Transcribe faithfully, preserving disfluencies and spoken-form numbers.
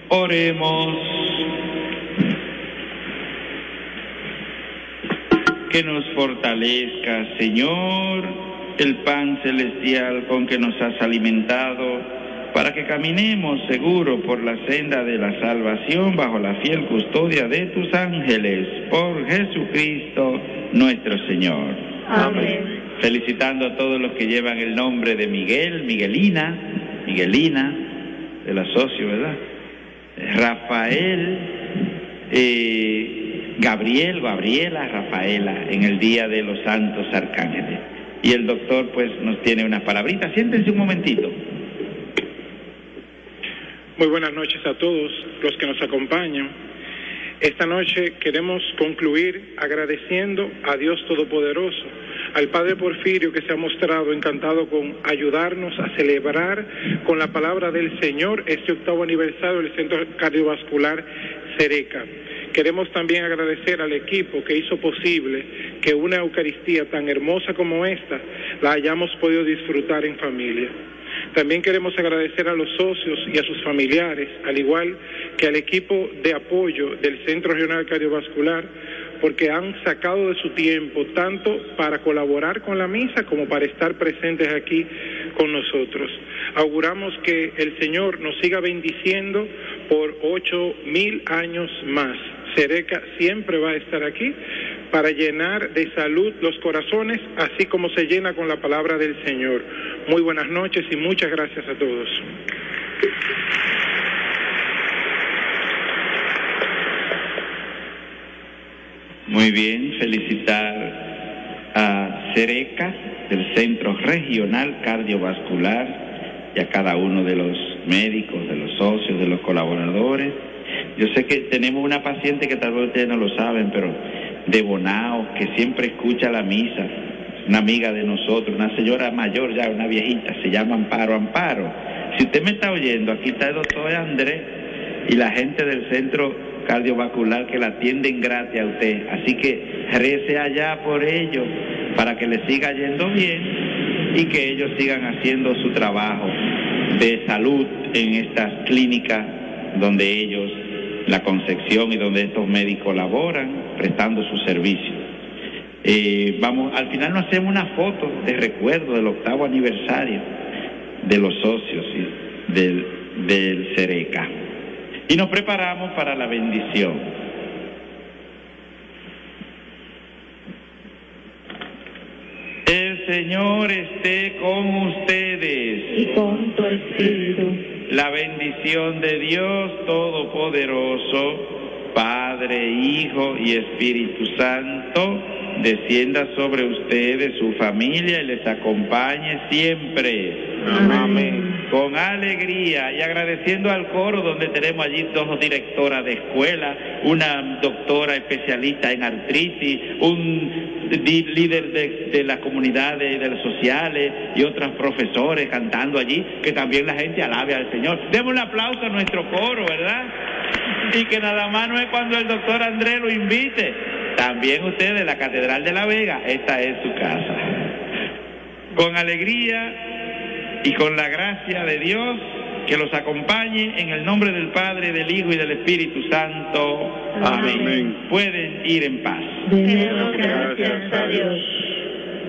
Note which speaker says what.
Speaker 1: Oremos. Que nos fortalezca, Señor, el pan celestial con que nos has alimentado, para que caminemos seguro por la senda de la salvación bajo la fiel custodia de tus ángeles, por Jesucristo nuestro Señor.
Speaker 2: Amén.
Speaker 1: Felicitando a todos los que llevan el nombre de Miguel, Miguelina, Miguelina, de la socio, ¿verdad? Rafael, eh, Gabriel, Gabriela, Rafaela, en el Día de los Santos Arcángeles. Y el doctor, pues, nos tiene unas palabritas. Siéntense un momentito.
Speaker 3: Muy buenas noches a todos los que nos acompañan. Esta noche queremos concluir agradeciendo a Dios Todopoderoso, al Padre Porfirio, que se ha mostrado encantado con ayudarnos a celebrar con la palabra del Señor este octavo aniversario del Centro Cardiovascular Cereca. Queremos también agradecer al equipo que hizo posible que una Eucaristía tan hermosa como esta la hayamos podido disfrutar en familia. También queremos agradecer a los socios y a sus familiares, al igual que al equipo de apoyo del Centro Regional Cardiovascular, porque han sacado de su tiempo tanto para colaborar con la misa como para estar presentes aquí con nosotros. Auguramos que el Señor nos siga bendiciendo por ocho mil años más. Cereca siempre va a estar aquí para llenar de salud los corazones, así como se llena con la palabra del Señor. Muy buenas noches y muchas gracias a todos.
Speaker 1: Muy bien, felicitar a Cereca, del Centro Regional Cardiovascular, y a cada uno de los médicos, de los socios, de los colaboradores. Yo sé que tenemos una paciente que tal vez ustedes no lo saben, pero de Bonao, que siempre escucha la misa, una amiga de nosotros, una señora mayor ya, una viejita, se llama Amparo. Amparo, si usted me está oyendo, aquí está el doctor Andrés y la gente del Centro Cardiovascular que la atienden gratis a usted, así que rece allá por ellos para que le siga yendo bien y que ellos sigan haciendo su trabajo de salud en estas clínicas donde ellos, la Concepción, y donde estos médicos laboran prestando su servicio. Eh, vamos, al final nos hacemos una foto de recuerdo del octavo aniversario de los socios y del, del Cereca. Y nos preparamos para la bendición. El Señor esté con ustedes.
Speaker 2: Y con tu espíritu.
Speaker 1: La bendición de Dios Todopoderoso, Padre, Hijo y Espíritu Santo, descienda sobre ustedes, su familia, y les acompañe siempre.
Speaker 2: Amén. Amén.
Speaker 1: Con alegría, y agradeciendo al coro donde tenemos allí dos directoras de escuela, una doctora especialista en artritis, un líder de, de las comunidades y de las sociales y otros profesores cantando allí, que también la gente alabe al Señor. Demos un aplauso a nuestro coro, ¿verdad? Y que nada más no es cuando el doctor Andrés lo invite, también ustedes, la Catedral de La Vega, esta es su casa. Con alegría y con la gracia de Dios, que los acompañe en el nombre del Padre, del Hijo y del Espíritu Santo. Amén. Amén. Pueden ir en paz.
Speaker 2: Demos gracias a Dios.